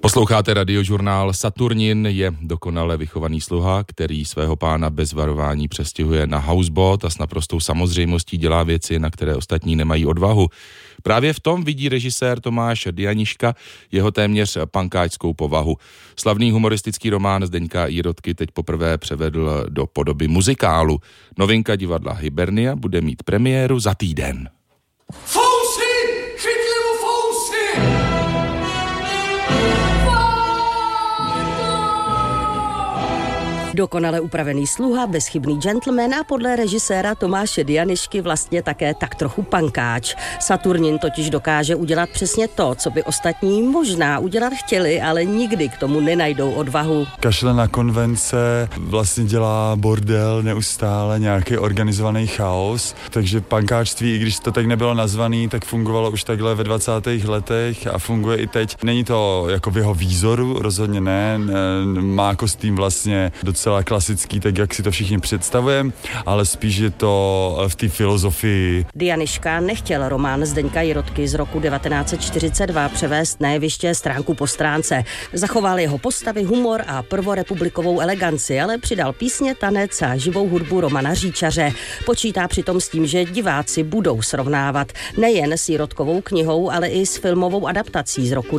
Posloucháte radiožurnál. Saturnin je dokonale vychovaný sluha, který svého pána bez varování přestěhuje na houseboat a s naprostou samozřejmostí dělá věci, na které ostatní nemají odvahu. Právě v tom vidí režisér Tomáš Dianiška jeho téměř pankáčskou povahu. Slavný humoristický román Zdeňka Jirotky teď poprvé převedl do podoby muzikálu. Novinka divadla Hibernia bude mít premiéru za týden. Fousy! Chytli mu fousy! Dokonale upravený sluha, bezchybný gentleman a podle režiséra Tomáše Dianišky vlastně také tak trochu pankáč. Saturnin totiž dokáže udělat přesně to, co by ostatní možná udělat chtěli, ale nikdy k tomu nenajdou odvahu. Kašle na konvence, vlastně dělá bordel neustále, nějaký organizovaný chaos, takže pankáčství, i když to tak nebylo nazvaný, tak fungovalo už takhle ve 20. letech a funguje i teď. Není to jako v jeho výzoru, rozhodně ne, má kostým vlastně docela klasický, tak jak si to všichni představujeme, ale spíš je to v té filozofii. Dianiška nechtěl román Zdeňka Jirotky z roku 1942 převést na jeviště stránku po stránce. Zachoval jeho postavy, humor a prvorepublikovou eleganci, ale přidal písně, tanec a živou hudbu Romana Říčaře. Počítá přitom s tím, že diváci budou srovnávat nejen s Jirotkovou knihou, ale i s filmovou adaptací z roku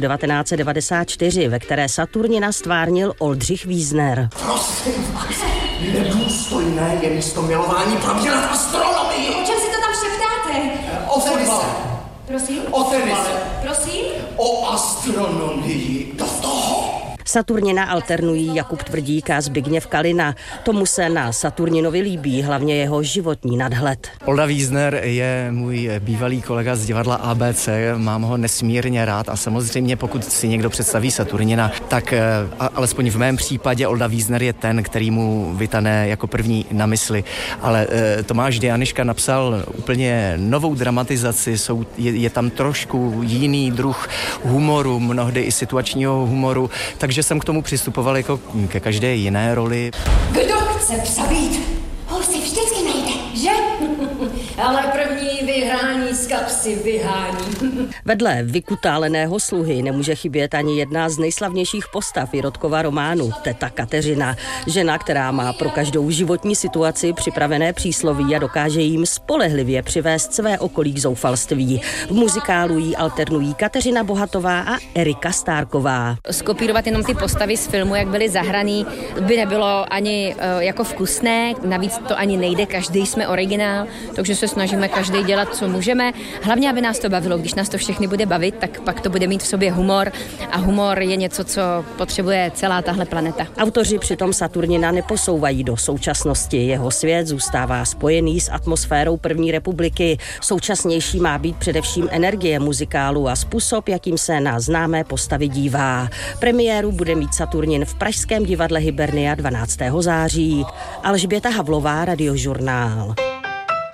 1994, ve které Saturnina stvárnil Oldřich Wiesner. Prosím vás, nedůstojné je místo milování probírat astronomii. O čem si to tam šeptáte? O fotbale. Prosím? O tenise. Prosím? O astronomii. Do toho. Saturnina alternují Jakub Tvrdík a Zbigněv Kalina. Tomu se na Saturninovi líbí hlavně jeho životní nadhled. Olda Wiesner je můj bývalý kolega z divadla ABC, mám ho nesmírně rád a samozřejmě pokud si někdo představí Saturnina, tak alespoň v mém případě Olda Wiesner je ten, který mu vytane jako první na mysli. Ale Tomáš Dianiška napsal úplně novou dramatizaci, je tam trošku jiný druh humoru, mnohdy i situačního humoru, takže jsem k tomu přistupoval jako ke každé jiné roli. Kdo chce přabít? Ho si vždycky najde, že? Ale první vyhrání z kapsy vyhání. Vedle vykutáleného sluhy nemůže chybět ani jedna z nejslavnějších postav Jirotkova románu, teta Kateřina. Žena, která má pro každou životní situaci připravené přísloví a dokáže jim spolehlivě přivést své okolí k zoufalství. V muzikálu jí alternují Kateřina Bohatová a Erika Stárková. Skopírovat jenom ty postavy z filmu, jak byly zahraný, by nebylo ani jako vkusné, navíc to ani nejde, každý jsme originál, takže se snažíme každý dělat, co můžeme. Hlavně, aby nás to bavilo. Když nás to všechny bude bavit, tak pak to bude mít v sobě humor a humor je něco, co potřebuje celá tahle planeta. Autoři přitom Saturnina neposouvají do současnosti. Jeho svět zůstává spojený s atmosférou první republiky. Současnější má být především energie muzikálu a způsob, jakým se na známé postavy dívá. Premiéru bude mít Saturnin v pražském divadle Hibernia 12. září. Alžběta Havlová, Radiožurnál.